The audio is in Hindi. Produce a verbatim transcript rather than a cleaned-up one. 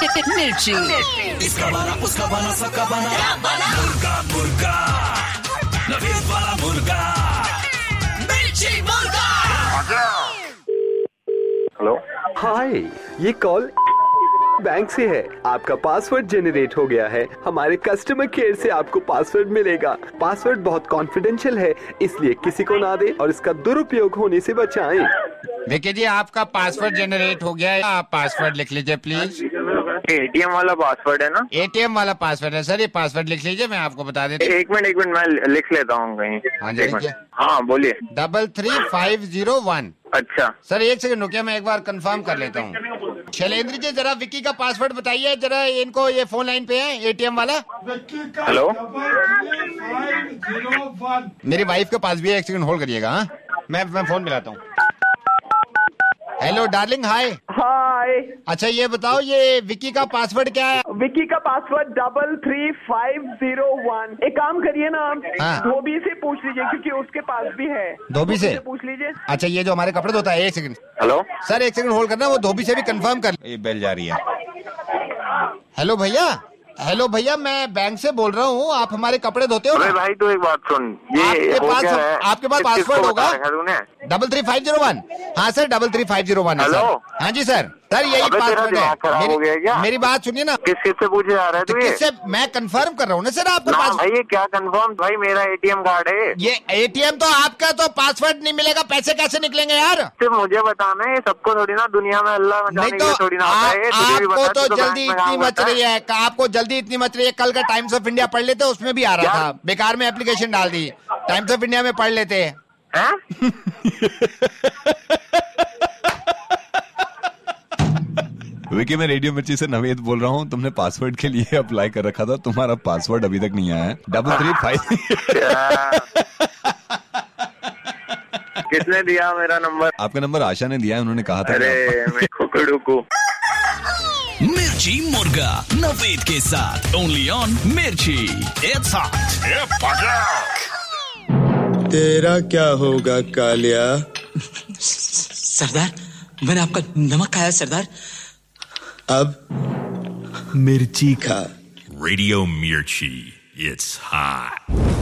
मिर्ची। इसका बना उसका बना सबका बना मुर्गा मुर्गा नवीद वाला मुर्गा मिर्ची मुर्गा। हेलो, हाय, ये कॉल बैंक से है। आपका पासवर्ड जनरेट हो गया है। हमारे कस्टमर केयर से आपको पासवर्ड मिलेगा। पासवर्ड बहुत कॉन्फिडेंशियल है, इसलिए किसी को ना दे और इसका दुरुपयोग होने से बचाएं। देखिए जी, आपका पासवर्ड जनरेट हो गया है। आप पासवर्ड लिख लीजिए प्लीज। एटीएम वाला पासवर्ड है ना? एटीएम वाला पासवर्ड है सर, ये पासवर्ड लिख लीजिए, मैं आपको बता देता हूँ। एक मिनट एक मिनट मैं लिख लेता हूँ कहीं। हाँ जी लिखिए। हाँ बोलिए। Double three five zero one. अच्छा सर एक सेकंड रुकिए, मैं एक बार कंफर्म कर लेता हूँ। शैलेंद्र जी जरा विक्की का पासवर्ड बताइए जरा, इनको ये फोन लाइन पे है एटीएम वाला। हेलो, मेरी वाइफ के पास भी है, एक सेकंड होल्ड करिएगा। हाँ मैं मैं फोन मिलाता हूँ। हेलो डार्लिंग, हाय। हाय। अच्छा ये बताओ, ये विक्की का पासवर्ड क्या है? विक्की का password double three five zero one. एक काम करिए ना आप, हाँ। धोबी से पूछ लीजिए क्योंकि उसके पास भी है। धोबी से पूछ लीजिए। अच्छा ये जो हमारे कपड़े धोता है, एक सेकंड। हेलो सर एक सेकंड होल्ड करना, वो धोबी से भी कंफर्म कर। ये बेल जा रही है। हेलो भैया, हेलो भैया, मैं बैंक से बोल रहा हूँ, आप हमारे कपड़े धोते हो? अरे भाई तू एक बात सुन, ये आपके हो पास क्या है? आपके पास किस- पासवर्ड किसको होगा बता रखा तूने? Double three five zero one. हाँ sir double three five zero one है सर। हेलो? हाँ जी सर, सर यही अबे तेरा पासवर्ड दिमाग खराब है। हो गया क्या? मेरी, मेरी बात सुनिए ना। किस किस से पूछे जा रहा है तो तू ये? किससे मैं कंफर्म कर रहा हूँ ना सर आपका ना पास। भाई ये क्या कंफर्म? भाई मेरा एटीएम कार्ड है ये एटीएम तो आपका, तो पासवर्ड नहीं मिलेगा, पैसे कैसे निकलेंगे यार? सिर्फ मुझे बताना है, सबको थोड़ी ना, दुनिया में अल्लाह नहीं जाने तो के लिए थोड़ी ना होता है। आप, तुझे भी आपको बता, तो तू जल्दी बैंक में इतनी काम मच करता रही है, आपको जल्दी इतनी मच रही है। कल का टाइम्स ऑफ इंडिया पढ़ लेते, उसमें भी आ रहा क्या? था, बेकार में एप्लीकेशन डाल दी। टाइम्स ऑफ इंडिया में पढ़ लेते हैं। हैं? विकी, मैं रेडियो मिर्ची से नवेद बोल रहा हूँ। तुमने पासवर्ड के लिए अप्लाई कर रखा था, तुम्हारा पासवर्ड अभी तक नहीं आया है। Double three five. किसने दिया मेरा नंबर? आपका नंबर आशा ने दिया है, उन्होंने कहा था। अरे मैं कुकड़ू को। मिर्ची मुर्गा नवीद के साथ ओनली ऑन मिर्ची। It's hot. तेरा क्या होगा कालिया? सरदार, मैंने आपका नमक खाया सरदार। अब मिर्ची खा। रेडियो मिर्ची। It's hot.